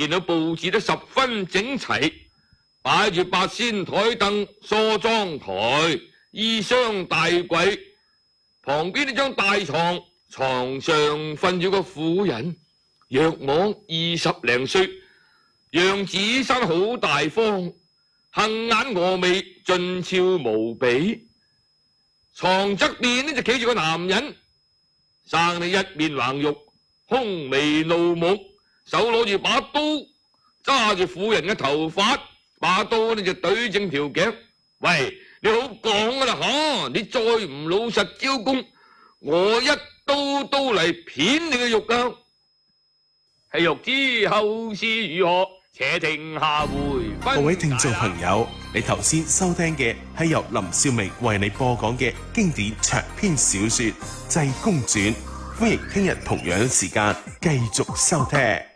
見到佈置得十分整齊，擺住八仙台凳、梳妝台、衣箱大櫃，旁邊呢張大床，床上瞓住個婦人，約莫20零歲，樣子生好大方，杏眼峨眉，俊俏無比。床側邊呢就企住個男人，生你一面橫肉，兇眉怒目，手攞住把刀，揸住婦人嘅頭髮，把刀呢就對正條頸。喂，你好講噶啦吓，你再唔老實招供，我一刀刀嚟片你嘅肉噶。係欲知後事如何，且聽下回分解。 各位聽眾朋友，你頭先收聽嘅係由林少明為你播講嘅經典長篇小說《濟公傳》，歡迎聽日同樣時間繼續收聽。